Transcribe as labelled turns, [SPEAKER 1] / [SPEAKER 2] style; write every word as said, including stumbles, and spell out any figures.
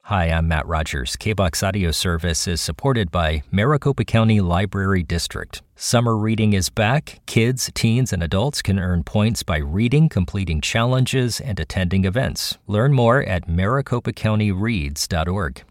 [SPEAKER 1] Hi, I'm Matt Rogers. K B O X Audio Service is supported by Maricopa County Library District. Summer reading is back. Kids, teens, and adults can earn points by reading, completing challenges, and attending events. Learn more at maricopa county reads dot org.